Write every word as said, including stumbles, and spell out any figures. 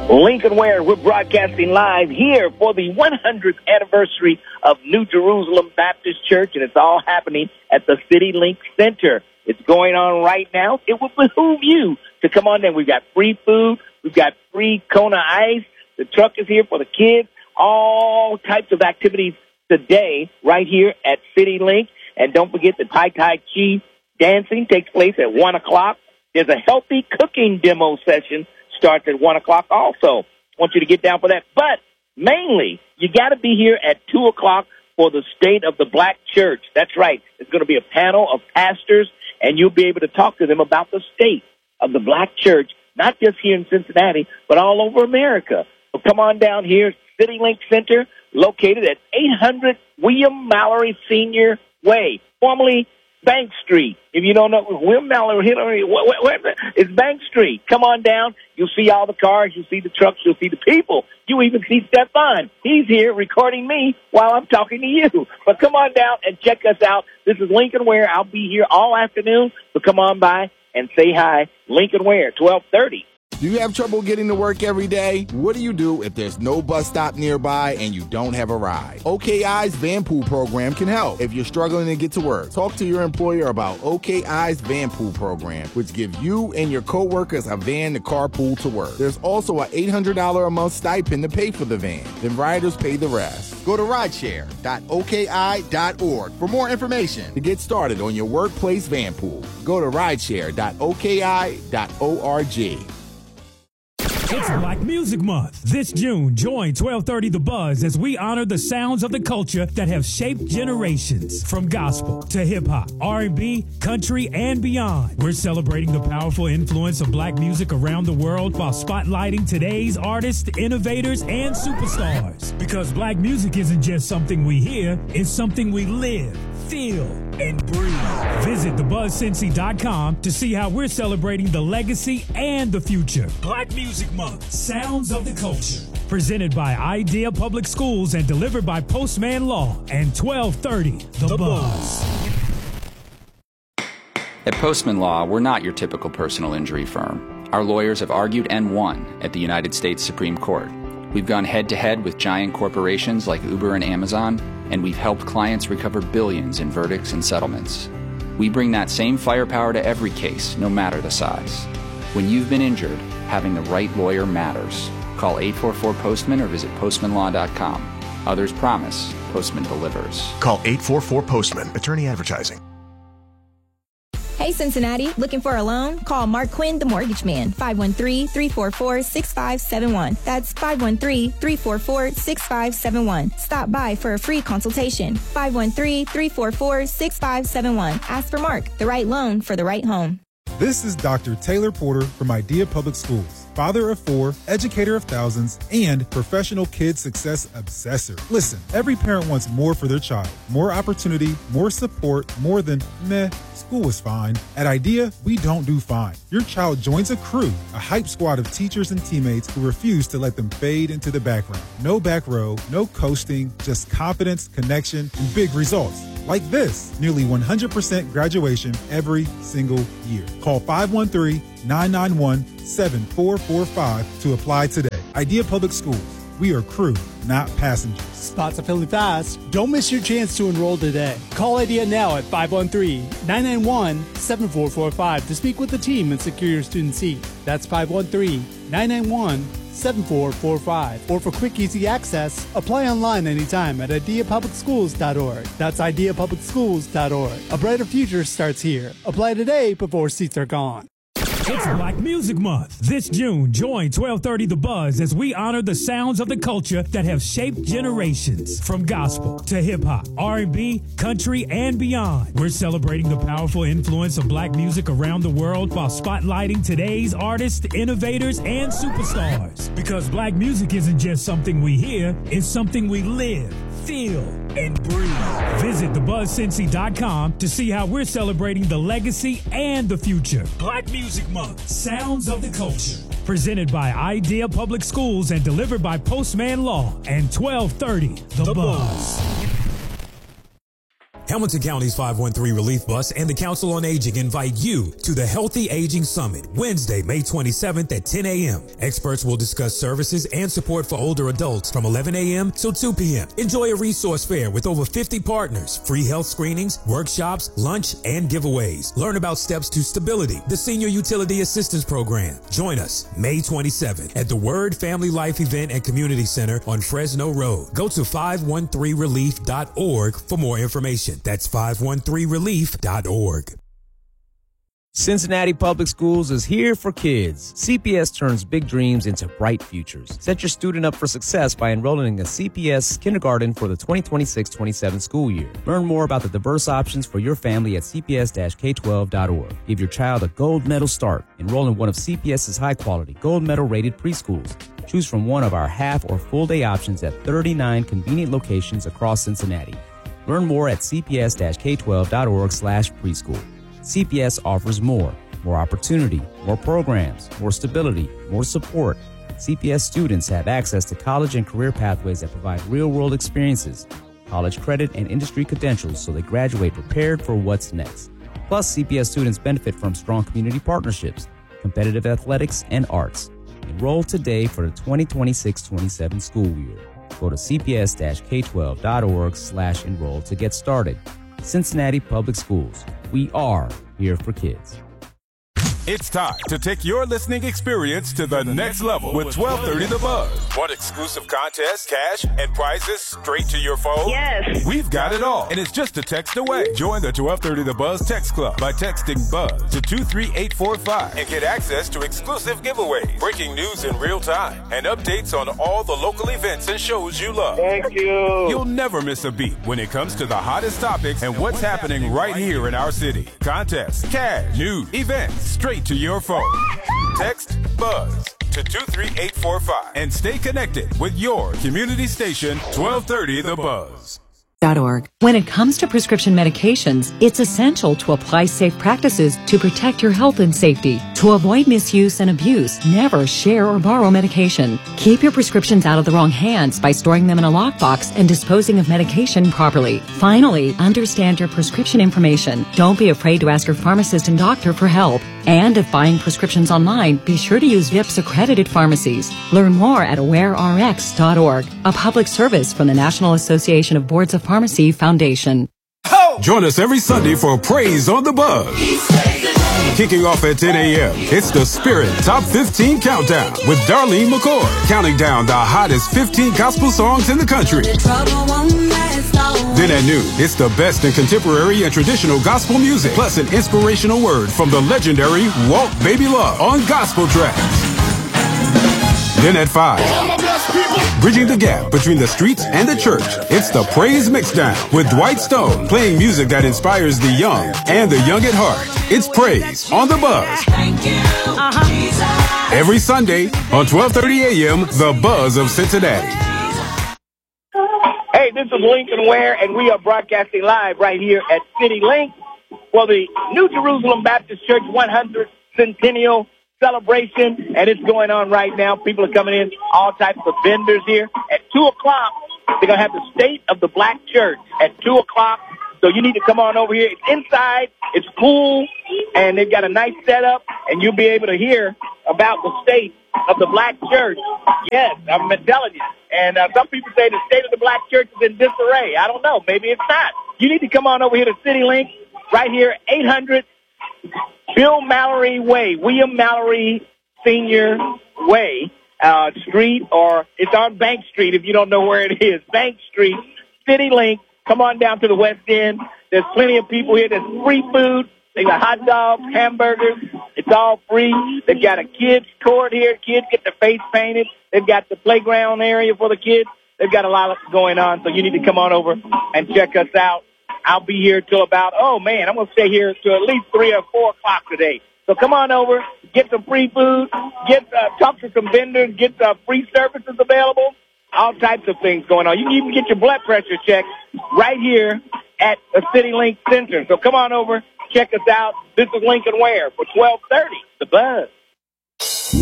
Lincoln Ware, we're broadcasting live here for the one hundredth anniversary of New Jerusalem Baptist Church, and it's all happening at the CityLink Center. It's going on right now. It would behoove you to come on in. We've got free food. We've got free Kona Ice. The truck is here for the kids. All types of activities today right here at CityLink. And don't forget the Tai Tai Chi dancing takes place at one o'clock. There's a healthy cooking demo session starts at one o'clock also. I want you to get down for that. But mainly, you got to be here at two o'clock for the State of the Black Church. That's right. It's going to be a panel of pastors, and you'll be able to talk to them about the state of the Black Church, not just here in Cincinnati, but all over America. So come on down here, CityLink Center, located at eight hundred William Mallory Senior Way, formerly Bank Street. If you don't know, William Mallory, Hillary, where, where, where, it's Bank Street. Come on down. You'll see all the cars. You'll see the trucks. You'll see the people. You even see Stefan. He's here recording me while I'm talking to you. But come on down and check us out. This is Lincoln Ware. I'll be here all afternoon, so come on by and say hi. Lincoln Ware, twelve thirty. Do you have trouble getting to work every day? What do you do if there's no bus stop nearby and you don't have a ride? O K I's Van Pool program can help. If you're struggling to get to work, talk to your employer about O K I's Van Pool program, which gives you and your coworkers a van to carpool to work. There's also an eight hundred dollars a month stipend to pay for the van. Then riders pay the rest. Go to rideshare dot O K I dot org for more information to get started on your workplace van pool. Go to rideshare dot O K I dot org. It's Black Music Month. This June, join twelve thirty The Buzz as we honor the sounds of the culture that have shaped generations. From gospel to hip-hop, R and B, country, and beyond. We're celebrating the powerful influence of black music around the world while spotlighting today's artists, innovators, and superstars. Because black music isn't just something we hear, it's something we live, feel, and breathe. Visit the buzz cincy dot com to see how we're celebrating the legacy and the future. Black Music Month, Sounds of the Culture. Presented by Idea Public Schools and delivered by Postman Law and twelve thirty The, the Buzz. At Postman Law, we're not your typical personal injury firm. Our lawyers have argued and won at the United States Supreme Court. We've gone head-to-head with giant corporations like Uber and Amazon, and we've helped clients recover billions in verdicts and settlements. We bring that same firepower to every case, no matter the size. When you've been injured, having the right lawyer matters. Call eight four four Postman or visit postman law dot com. Others promise, Postman delivers. Call eight four four Postman. Attorney advertising. Hey, Cincinnati, looking for a loan? Call Mark Quinn, the Mortgage Man, five one three, three four four, six five seven one. That's five one three, three four four, six five seven one. Stop by for a free consultation. five one three, three four four, six five seven one. Ask for Mark, the right loan for the right home. This is Doctor Taylor Porter from Idea Public Schools, father of four, educator of thousands, and professional kid success obsessor. Listen, every parent wants more for their child. More opportunity, more support, more than, meh, school is fine. At Idea, we don't do fine. Your child joins a crew, a hype squad of teachers and teammates who refuse to let them fade into the background. No back row, no coasting, just confidence, connection, and big results. Like this, nearly one hundred percent graduation every single year. Call five one three, nine nine one, seven four four five to apply today. Idea Public Schools. We are crew, not passengers. Spots are filling fast. Don't miss your chance to enroll today. Call Idea now at five one three, nine nine one, seven four four five to speak with the team and secure your student seat. That's five one three, nine nine one, seven four four five. Or for quick, easy access, apply online anytime at idea public schools dot org. That's idea public schools dot org. A brighter future starts here. Apply today before seats are gone. It's Black Music Month. This June, join twelve thirty The Buzz as we honor the sounds of the culture that have shaped generations. From gospel to hip-hop, R and B, country, and beyond. We're celebrating the powerful influence of black music around the world while spotlighting today's artists, innovators, and superstars. Because black music isn't just something we hear, it's something we live, feel, and breathe. Visit the buzz cincy dot com to see how we're celebrating the legacy and the future. Black Music Month, Sounds of the Culture. Presented by Idea Public Schools and delivered by Postman Law and twelve thirty The, the Buzz. Hamilton County's five one three Relief Bus and the Council on Aging invite you to the Healthy Aging Summit, Wednesday, May twenty-seventh at ten a.m. Experts will discuss services and support for older adults from eleven a.m. till two p.m. Enjoy a resource fair with over fifty partners, free health screenings, workshops, lunch, and giveaways. Learn about Steps to Stability, the Senior Utility Assistance Program. Join us May twenty-seventh at the Word Family Life Event and Community Center on Fresno Road. Go to five one three relief dot org for more information. That's five one three relief dot org. Cincinnati Public Schools is here for kids. C P S turns big dreams into bright futures. Set your student up for success by enrolling in a C P S kindergarten for the twenty twenty-six twenty-seven school year. Learn more about the diverse options for your family at c p s dash k twelve dot org. Give your child a gold medal start. Enroll in one of CPS's high-quality gold medal-rated preschools. Choose from one of our half or full-day options at thirty-nine convenient locations across Cincinnati. Learn more at c p s dash k twelve dot org slash preschool. C P S offers more, more opportunity, more programs, more stability, more support. C P S students have access to college and career pathways that provide real-world experiences, college credit, and industry credentials so they graduate prepared for what's next. Plus, C P S students benefit from strong community partnerships, competitive athletics, and arts. Enroll today for the twenty twenty-six twenty-seven school year. Go to c p s dash k twelve dot org slash enroll to get started. Cincinnati Public Schools. We are here for kids. It's time to take your listening experience to the next level with twelve thirty The Buzz. Want exclusive contests, cash, and prizes straight to your phone? Yes. We've got it all, and it's just a text away. Join the twelve thirty The Buzz text club by texting BUZZ to two three eight four five and get access to exclusive giveaways, breaking news in real time, and updates on all the local events and shows you love. Thank you. You'll never miss a beat when it comes to the hottest topics and what's happening right here in our city. Contests, cash, news, events, straight to your phone. Text BUZZ to two three eight four five and stay connected with your community station, twelve thirty The Buzz. When it comes to prescription medications, it's essential to apply safe practices to protect your health and safety. To avoid misuse and abuse, never share or borrow medication. Keep your prescriptions out of the wrong hands by storing them in a lockbox and disposing of medication properly. Finally, understand your prescription information. Don't be afraid to ask your pharmacist and doctor for help. And if buying prescriptions online, be sure to use V I P S accredited pharmacies. Learn more at aware r x dot org, a public service from the National Association of Boards of Pharmacy Foundation. Join us every Sunday for Praise on the Buzz. Kicking off at ten a.m., it's the Spirit Top fifteen Countdown with Darlene McCoy, counting down the hottest fifteen gospel songs in the country. Then at noon, it's the best in contemporary and traditional gospel music, plus an inspirational word from the legendary Walk Baby Love on Gospel Tracks. Then at five, bridging the gap between the streets and the church, it's the Praise Mixdown with Dwight Stone, playing music that inspires the young and the young at heart. It's Praise on the Buzz. Uh-huh. Every Sunday on twelve thirty a.m., The Buzz of Cincinnati. Hey, this is Lincoln Ware, and we are broadcasting live right here at City Link for the New Jerusalem Baptist Church one hundredth Centennial Celebration, and it's going on right now. People are coming in, all types of vendors here. At two o'clock, they're going to have the State of the Black Church at two o'clock, so you need to come on over here. It's inside, it's cool, and they've got a nice setup, and you'll be able to hear about the State of the Black Church. Yes, I'm telling you. And uh, some people say the State of the Black Church is in disarray. I don't know. Maybe it's not. You need to come on over here to City Link, right here, eight hundred Bill Mallory Way, William Mallory Senior Way, uh, Street, or it's on Bank Street if you don't know where it is. Bank Street, City Link. Come on down to the West End. There's plenty of people here. There's free food. They got hot dogs, hamburgers. It's all free. They've got a kids' court here. Kids get their face painted. They've got the playground area for the kids. They've got a lot going on, so you need to come on over and check us out. I'll be here till about, oh, man, I'm going to stay here till at least three or four o'clock today. So come on over, get some free food, get uh, talk to some vendors, get uh, free services available, all types of things going on. You can even get your blood pressure checked right here at the City Link Center. So come on over, check us out. This is Lincoln Ware for twelve thirty, The Buzz.